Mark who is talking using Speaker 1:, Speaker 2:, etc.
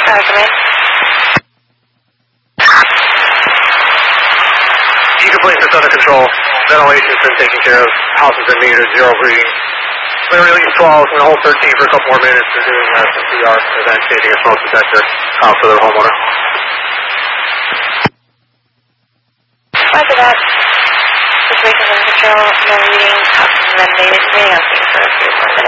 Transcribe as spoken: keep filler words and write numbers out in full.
Speaker 1: Tower Command.
Speaker 2: You can place this under control. Ventilation's been taken care of. House has been metered, zero breathing. We're going to release twelve and hold thirteen for a couple more minutes. They're doing uh, some P R, and then changing a smoke detector out for their homeowner.
Speaker 1: Roger that. Just waiting under control. No reading. House is ventilated. Waiting on scene for a few more minutes.